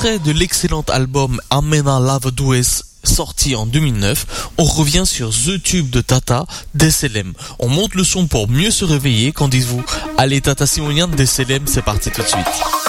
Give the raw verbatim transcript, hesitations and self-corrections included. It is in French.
extrait de l'excellent album Amena Lava Douce sorti en deux mille neuf, on revient sur The Tube de Tata, D S L M. On monte le son pour mieux se réveiller, qu'en dites-vous? Allez Tata Simonian, D S L M, c'est parti tout de suite.